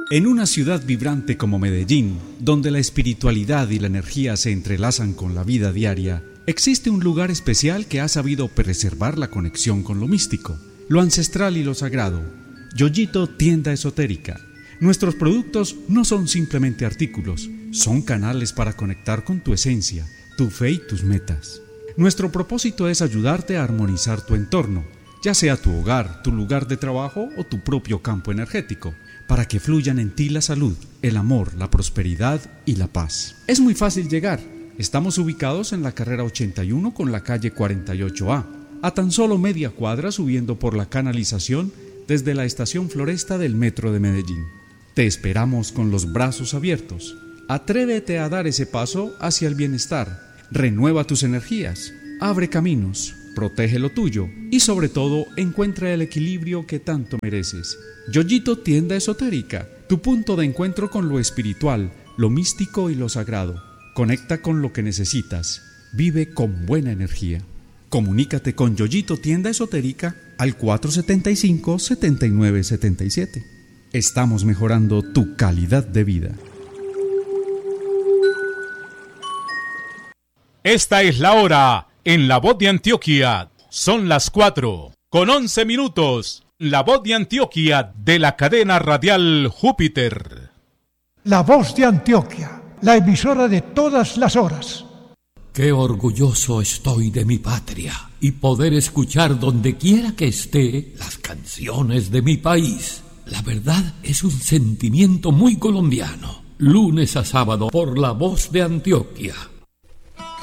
En una ciudad vibrante como Medellín, donde la espiritualidad y la energía se entrelazan con la vida diaria, existe un lugar especial que ha sabido preservar la conexión con lo místico, lo ancestral y lo sagrado. Yoyito Tienda Esotérica. Nuestros productos no son simplemente artículos, son canales para conectar con tu esencia, tu fe y tus metas. Nuestro propósito es ayudarte a armonizar tu entorno, ya sea tu hogar, tu lugar de trabajo o tu propio campo energético, para que fluyan en ti la salud, el amor, la prosperidad y la paz. Es muy fácil llegar. Estamos ubicados en la carrera 81 con la calle 48A, a tan solo media cuadra subiendo por la canalización desde la estación Floresta del Metro de Medellín. Te esperamos con los brazos abiertos. Atrévete a dar ese paso hacia el bienestar. Renueva tus energías, abre caminos, protege lo tuyo y sobre todo encuentra el equilibrio que tanto mereces. Yoyito Tienda Esotérica, tu punto de encuentro con lo espiritual, lo místico y lo sagrado. Conecta con lo que necesitas. Vive con buena energía. Comunícate con Yoyito Tienda Esotérica al 475-7977. Estamos mejorando tu calidad de vida. Esta es la hora en La Voz de Antioquia. Son las 4:11. La Voz de Antioquia de la cadena radial Júpiter. La Voz de Antioquia, la emisora de todas las horas. Qué orgulloso estoy de mi patria y poder escuchar donde quiera que esté las canciones de mi país. La verdad es un sentimiento muy colombiano. Lunes a sábado por La Voz de Antioquia.